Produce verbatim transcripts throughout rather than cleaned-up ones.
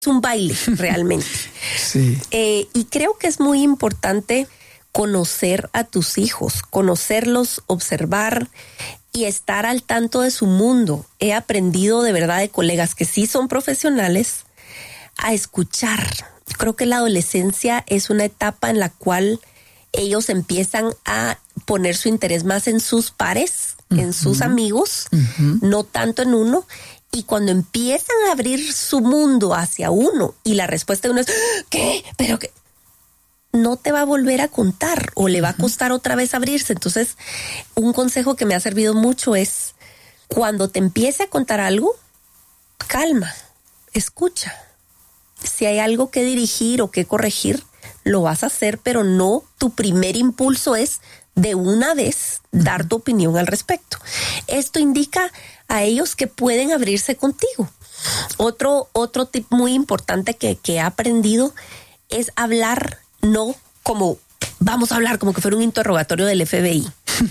un baile realmente. Sí. Eh, y creo que es muy importante conocer a tus hijos, conocerlos, observar y estar al tanto de su mundo. He aprendido de verdad de colegas que sí son profesionales a escuchar. Creo que la adolescencia es una etapa en la cual ellos empiezan a poner su interés más en sus pares, uh-huh. en sus amigos, uh-huh. no tanto en uno. Y cuando empiezan a abrir su mundo hacia uno y la respuesta de uno es ¿qué? ¿Pero qué? No te va a volver a contar o le va a costar otra vez abrirse. Entonces, un consejo que me ha servido mucho es cuando te empiece a contar algo, calma, escucha. Si hay algo que dirigir o que corregir, lo vas a hacer, pero no, tu primer impulso es de una vez dar tu opinión al respecto. Esto indica a ellos que pueden abrirse contigo. Otro, otro tip muy importante que, que he aprendido es hablar, no como vamos a hablar como que fuera un interrogatorio del F B I.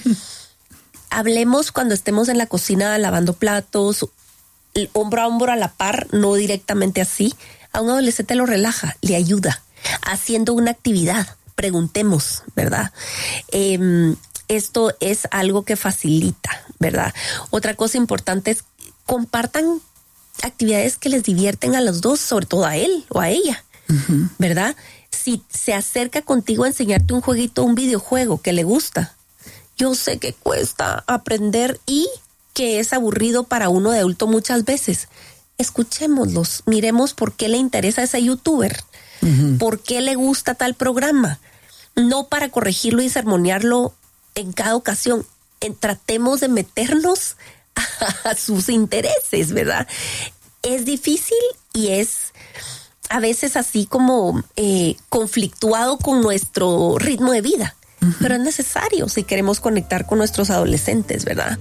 Hablemos cuando estemos en la cocina lavando platos, el hombro a hombro a la par, no directamente así. A un adolescente lo relaja, le ayuda, haciendo una actividad. Preguntemos, ¿verdad? Eh, esto es algo que facilita, ¿verdad? Otra cosa importante es compartan actividades que les divierten a los dos, sobre todo a él o a ella, uh-huh. ¿verdad? Si se acerca contigo a enseñarte un jueguito, un videojuego que le gusta, yo sé que cuesta aprender y que es aburrido para uno de adulto muchas veces. Escuchémoslos, miremos por qué le interesa a ese youtuber, uh-huh. por qué le gusta tal programa. No para corregirlo y sermonearlo en cada ocasión. En, tratemos de meternos a, a sus intereses, ¿verdad? Es difícil y es a veces así como eh, conflictuado con nuestro ritmo de vida, uh-huh. pero es necesario si queremos conectar con nuestros adolescentes, ¿verdad?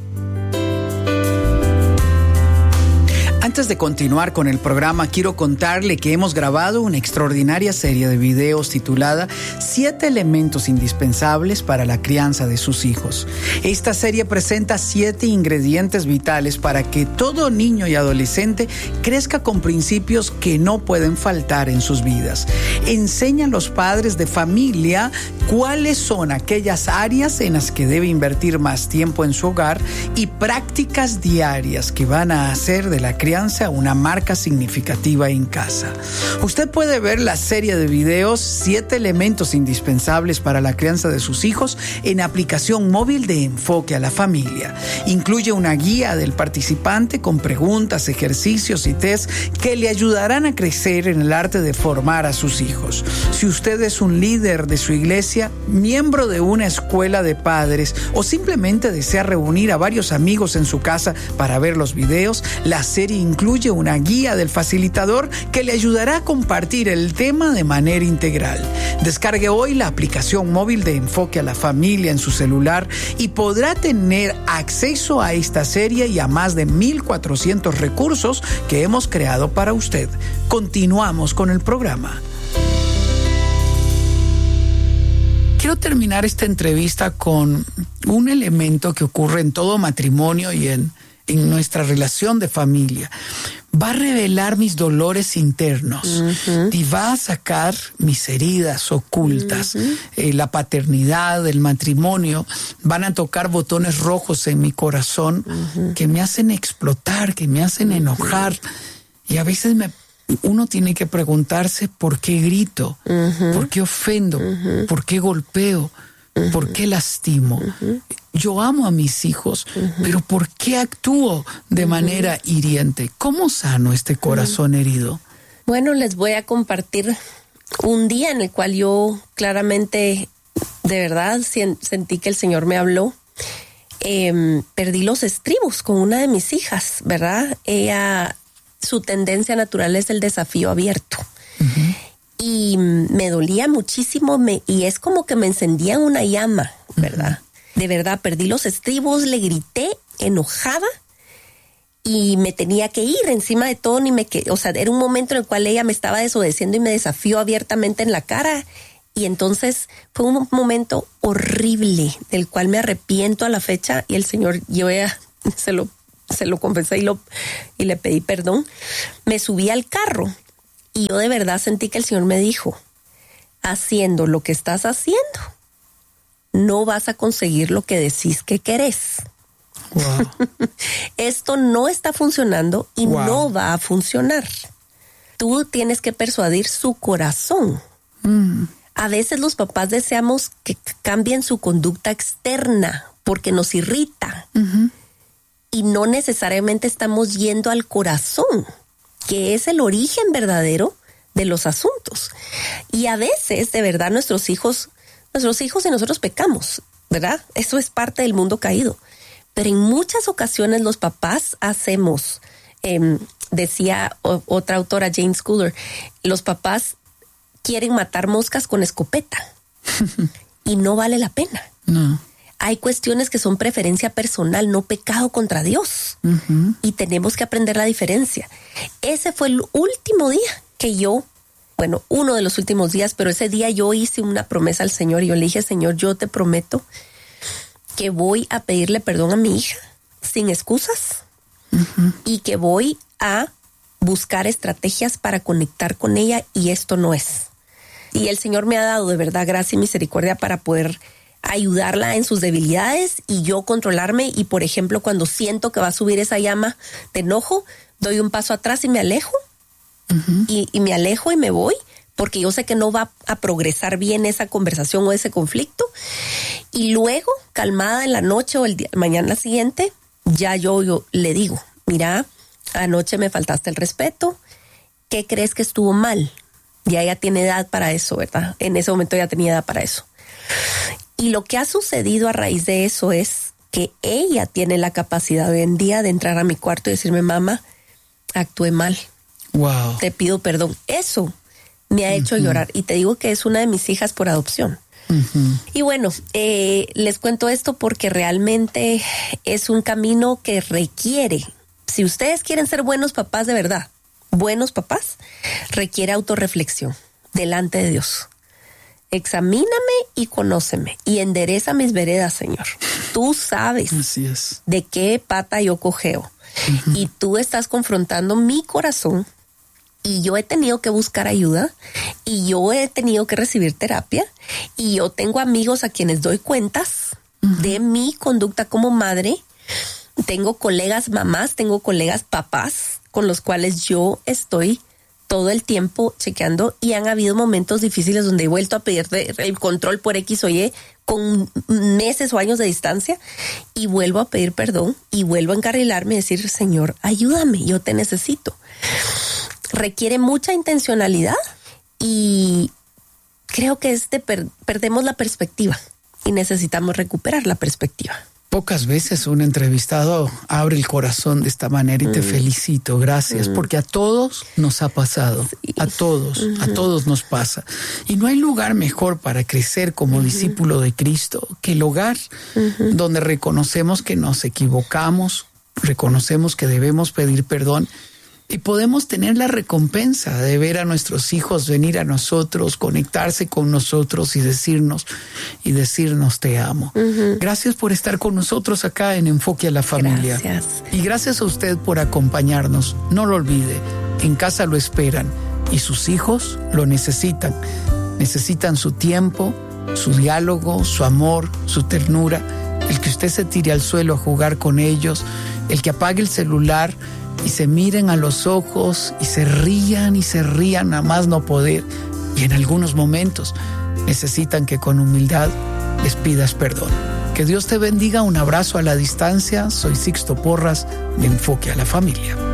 Antes de continuar con el programa, quiero contarle que hemos grabado una extraordinaria serie de videos titulada Siete elementos indispensables para la crianza de sus hijos. Esta serie presenta siete ingredientes vitales para que todo niño y adolescente crezca con principios que no pueden faltar en sus vidas. Enseña a los padres de familia cuáles son aquellas áreas en las que debe invertir más tiempo en su hogar y prácticas diarias que van a hacer de la crianza una marca significativa en casa. Usted puede ver la serie de videos Siete elementos indispensables para la crianza de sus hijos en aplicación móvil de Enfoque a la Familia. Incluye una guía del participante con preguntas, ejercicios y test que le ayudarán a crecer en el arte de formar a sus hijos. Si usted es un líder de su iglesia, miembro de una escuela de padres o simplemente desea reunir a varios amigos en su casa para ver los videos, la serie incluye una guía del facilitador que le ayudará a compartir el tema de manera integral. Descargue hoy la aplicación móvil de Enfoque a la Familia en su celular y podrá tener acceso a esta serie y a más de mil cuatrocientos recursos que hemos creado para usted. Continuamos con el programa. Quiero terminar esta entrevista con un elemento que ocurre en todo matrimonio y en en nuestra relación de familia. Va a revelar mis dolores internos uh-huh. y va a sacar mis heridas ocultas. Uh-huh. Eh, la paternidad, el matrimonio, van a tocar botones rojos en mi corazón uh-huh. que me hacen explotar, que me hacen enojar. Uh-huh. Y a veces me, uno tiene que preguntarse por qué grito, uh-huh. por qué ofendo, uh-huh. por qué golpeo, uh-huh. por qué lastimo. Uh-huh. Yo amo a mis hijos, uh-huh. pero ¿por qué actúo de uh-huh. manera hiriente? ¿Cómo sano este corazón uh-huh. herido? Bueno, les voy a compartir un día en el cual yo claramente, de verdad, sentí que el Señor me habló. Eh, perdí los estribos con una de mis hijas, ¿verdad? Ella, su tendencia natural es el desafío abierto. Uh-huh. Y me dolía muchísimo me, y es como que me encendía una llama, ¿verdad? Uh-huh. De verdad, perdí los estribos, le grité, enojada, y me tenía que ir encima de todo, ni me que, o sea, era un momento en el cual ella me estaba desobedeciendo y me desafió abiertamente en la cara, y entonces fue un momento horrible, del cual me arrepiento a la fecha, y el Señor, yo ya se lo, se lo confesé y, lo, y le pedí perdón. Me subí al carro, Y yo de verdad sentí que el Señor me dijo, haciendo lo que estás haciendo, no vas a conseguir lo que decís que querés. Wow. Esto no está funcionando y wow. no va a funcionar. Tú tienes que persuadir su corazón. Mm. A veces los papás deseamos que cambien su conducta externa porque nos irrita. Uh-huh. Y no necesariamente estamos yendo al corazón, que es el origen verdadero de los asuntos. Y a veces, de verdad, nuestros hijos, nuestros hijos y nosotros pecamos, ¿verdad? Eso es parte del mundo caído. Pero en muchas ocasiones los papás hacemos, eh, decía o, otra autora, Jane Scudder, los papás quieren matar moscas con escopeta y no vale la pena. No. Hay cuestiones que son preferencia personal, no pecado contra Dios. Uh-huh. Y tenemos que aprender la diferencia. Ese fue el último día que yo, bueno, uno de los últimos días, pero ese día yo hice una promesa al Señor y yo le dije, Señor, yo te prometo que voy a pedirle perdón a mi hija sin excusas uh-huh. y que voy a buscar estrategias para conectar con ella y esto no es. Y el Señor me ha dado de verdad gracia y misericordia para poder ayudarla en sus debilidades y yo controlarme. Y por ejemplo, cuando siento que va a subir esa llama de enojo, doy un paso atrás y me alejo. Uh-huh. y, y me alejo y me voy porque yo sé que no va a progresar bien esa conversación o ese conflicto. Y luego, calmada en la noche o el día, mañana siguiente, ya yo, yo le digo, mira, anoche me faltaste el respeto, ¿qué crees que estuvo mal? Ya ella tiene edad para eso, ¿verdad? En ese momento ya tenía edad para eso. Y lo que ha sucedido a raíz de eso es que ella tiene la capacidad hoy en día de entrar a mi cuarto y decirme, mamá, actué mal. Wow. Te pido perdón. Eso me ha hecho uh-huh. llorar. Y te digo que es una de mis hijas por adopción. Uh-huh. Y bueno, eh, les cuento esto porque realmente es un camino que requiere, si ustedes quieren ser buenos papás de verdad, buenos papás, requiere autorreflexión delante de Dios. Examíname y conóceme y endereza mis veredas, Señor. Tú sabes Así es. de qué pata yo cojeo. Uh-huh. Y tú estás confrontando mi corazón y yo he tenido que buscar ayuda y yo he tenido que recibir terapia y yo tengo amigos a quienes doy cuentas uh-huh. de mi conducta como madre. Tengo colegas mamás, tengo colegas papás con los cuales yo estoy todo el tiempo chequeando y han habido momentos difíciles donde he vuelto a pedir el control por X o Y con meses o años de distancia y vuelvo a pedir perdón y vuelvo a encarrilarme y decir, Señor, ayúdame, yo te necesito. Requiere mucha intencionalidad y creo que es de per- perdemos la perspectiva y necesitamos recuperar la perspectiva. Pocas veces un entrevistado abre el corazón de esta manera y mm. te felicito, gracias, mm. porque a todos nos ha pasado, sí. a todos, uh-huh. a todos nos pasa. Y no hay lugar mejor para crecer como uh-huh. discípulo de Cristo que el hogar, uh-huh. donde reconocemos que nos equivocamos, reconocemos que debemos pedir perdón y podemos tener la recompensa de ver a nuestros hijos venir a nosotros, conectarse con nosotros y decirnos, y decirnos te amo. Uh-huh. Gracias por estar con nosotros acá en Enfoque a la Familia. Gracias. Y gracias a usted por acompañarnos. No lo olvide, en casa lo esperan y sus hijos lo necesitan. Necesitan su tiempo, su diálogo, su amor, su ternura, el que usted se tire al suelo a jugar con ellos, el que apague el celular y se miren a los ojos y se rían y se rían a más no poder. Y en algunos momentos necesitan que con humildad les pidas perdón. Que Dios te bendiga. Un abrazo a la distancia. Soy Sixto Porras de Enfoque a la Familia.